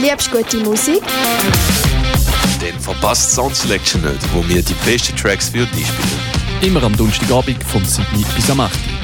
Liebst gute Musik? Dann verpasst Sound Selection nicht, wo wir die besten Tracks für dich spielen. Immer am Donnerstagabend vom 7 bis am 8.